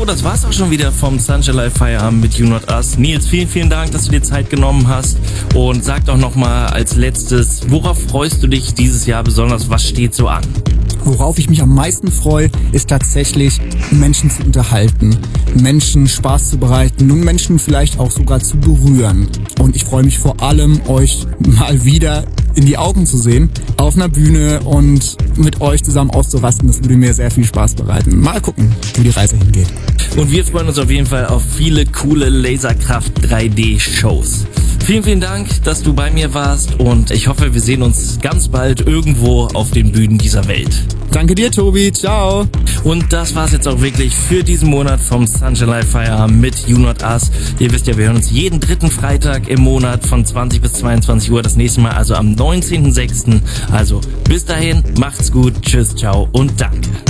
So, das war's auch schon wieder vom Sunshine Live Feierabend mit You Not Us. Nils, vielen, vielen Dank, dass du dir Zeit genommen hast. Und sag doch nochmal als letztes, worauf freust du dich dieses Jahr besonders? Was steht so an? Worauf ich mich am meisten freue, ist tatsächlich, Menschen zu unterhalten, Menschen Spaß zu bereiten und Menschen vielleicht auch sogar zu berühren. Und ich freue mich vor allem, euch mal wieder in die Augen zu sehen, auf einer Bühne und mit euch zusammen auszurasten. Das würde mir sehr viel Spaß bereiten. Mal gucken, wo die Reise hingeht. Und wir freuen uns auf jeden Fall auf viele coole Laserkraft 3D-Shows. Vielen, vielen Dank, dass du bei mir warst und ich hoffe, wir sehen uns ganz bald irgendwo auf den Bühnen dieser Welt. Danke dir, Tobi. Ciao. Und das war's jetzt auch wirklich für diesen Monat vom Sunshine Live Feierabend mit You Not Us. Ihr wisst ja, wir hören uns jeden dritten Freitag im Monat von 20 bis 22 Uhr. Das nächste Mal also am 19.06. Also bis dahin, macht's gut, tschüss, ciao und danke.